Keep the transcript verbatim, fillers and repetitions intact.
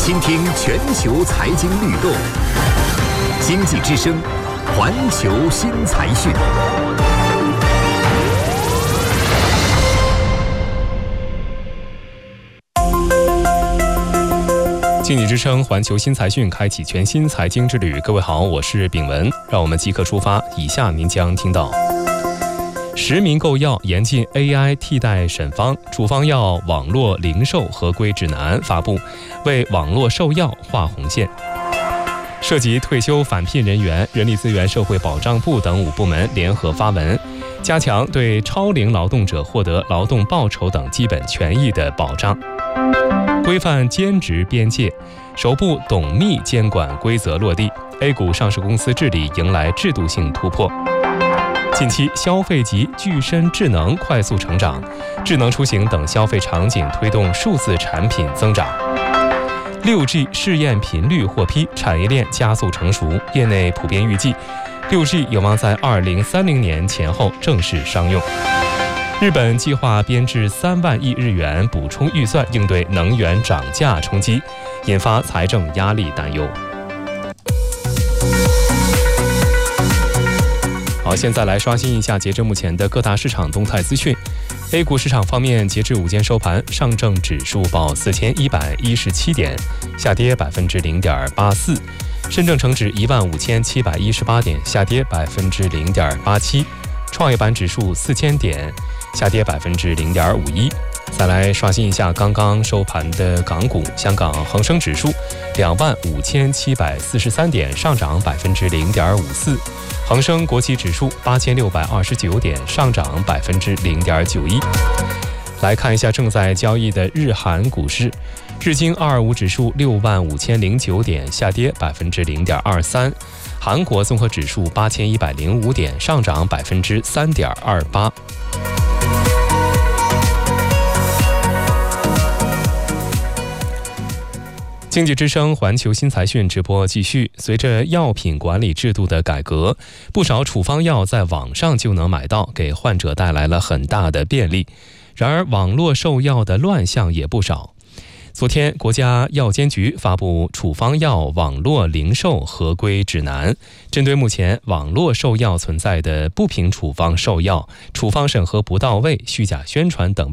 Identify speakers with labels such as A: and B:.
A: 倾听全球财经律动，经济之声，环球新财讯。
B: 经济之声环球新财讯开启全新财经之旅。各位好，我是炳文，让我们即刻出发。以下您将听到：实名购药严禁 A I 替代审方，处方药网络零售合规指南发布，为网络售药画红线。涉及退休返聘人员，人力资源社会保障部等五部门联合发文，加强对超龄劳动者获得劳动报酬等基本权益的保障。规范兼职边界，首部董秘监管规则落地 ，A 股上市公司治理迎来制度性突破。近期消费级具身智能快速成长，智能出行等消费场景推动数字产品增长。六 G 试验频率获批，产业链加速成熟，业内普遍预计 六 G 有望在二零三零年前后正式商用。日本计划编制三万亿日元补充预算，应对能源涨价冲击，引发财政压力担忧。好，现在来刷新一下截至目前的各大市场动态资讯。A 股市场方面，截至午间收盘，上证指数报四千一百一十七点，下跌百分之零点八四；深证成指一万五千七百一十八点，下跌百分之零点八七；创业板指数四千点，下跌百分之零点五一。再来刷新一下刚刚收盘的港股，香港恒生指数两万五千七百四十三点，上涨百分之零点五四；恒生国企指数八千六百二十九点，上涨百分之零点九一。来看一下正在交易的日韩股市，日经二二五指数六万五千零九点，下跌百分之零点二三；韩国综合指数八千一百零五点，上涨百分之三点二八。经济之声环球新财讯直播继续。随着药品管理制度的改革，不少处方药在网上就能买到，给患者带来了很大的便利。然而，网络售药的乱象也不少。昨天，国家药监局发布处方药网络零售合规指南，针对目前网络售药存在的不平处方售药、处方审核不到位、虚假宣传等